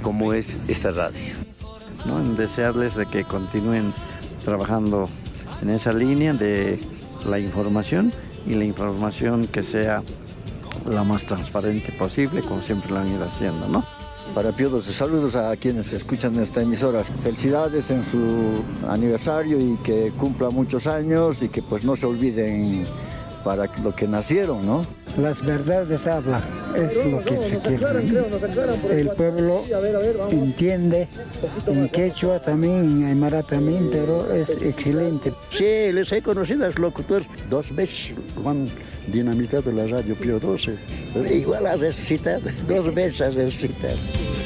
como es esta radio. ¿No? En desearles de que continúen trabajando en esa línea de la información y la información que sea la más transparente posible, como siempre lo han ido haciendo, ¿no? Para Piodos, saludos a quienes escuchan esta emisora. Felicidades en su aniversario y que cumpla muchos años y que pues no se olviden para lo que nacieron, ¿no? Las verdades hablan, es lo que se quiere. El pueblo entiende, en quechua también, en aymara también, pero es excelente. Sí, les he conocido a los locutores 2 veces, han dinamitado la radio Pío XII. Igual ha resucitado, 2 veces ha resucitado.